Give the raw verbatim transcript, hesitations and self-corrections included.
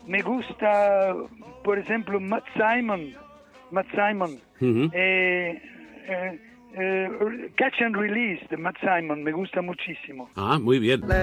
me gusta, por ejemplo, Matt Simon, Matt Simon, Uh-huh. eh, eh, eh, Catch and Release de Matt Simon, me gusta muchísimo. Ah, muy bien.